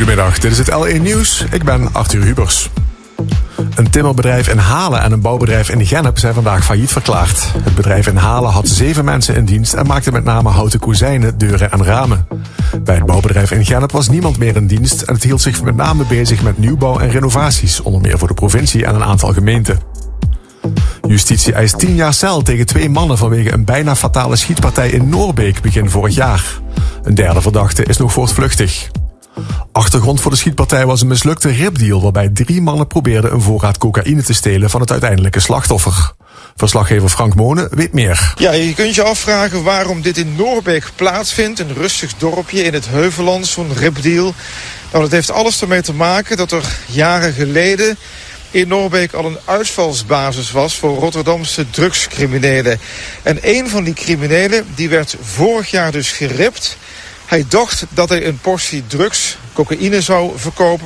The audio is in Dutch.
Goedemiddag, dit is het L1 Nieuws. Ik ben Arthur Hubers. Een timmerbedrijf in Halen en een bouwbedrijf in Gennep zijn vandaag failliet verklaard. Het bedrijf in Halen had 7 mensen in dienst en maakte met name houten kozijnen, deuren en ramen. Bij het bouwbedrijf in Gennep was niemand meer in dienst en het hield zich met name bezig met nieuwbouw en renovaties, onder meer voor de provincie en een aantal gemeenten. Justitie eist 10 jaar cel tegen 2 mannen vanwege een bijna fatale schietpartij in Noorbeek begin vorig jaar. Een derde verdachte is nog voortvluchtig. Achtergrond voor de schietpartij was een mislukte ripdeal waarbij 3 mannen probeerden een voorraad cocaïne te stelen van het uiteindelijke slachtoffer. Verslaggever Frank Monen weet meer. Ja, je kunt je afvragen waarom dit in Noorbeek plaatsvindt. Een rustig dorpje in het Heuvelland, zo'n ripdeal. Nou, dat heeft alles ermee te maken dat er jaren geleden in Noorbeek al een uitvalsbasis was voor Rotterdamse drugscriminelen. En een van die criminelen die werd vorig jaar dus geript. Hij dacht dat hij een portie drugs, cocaïne, zou verkopen.